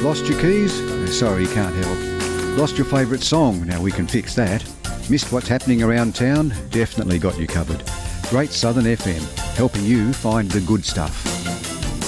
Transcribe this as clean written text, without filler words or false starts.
Lost your keys? Sorry, can't help. Lost your favourite song? Now we can fix that. Missed what's happening around town? Definitely got you covered. Great Southern FM, helping you find the good stuff.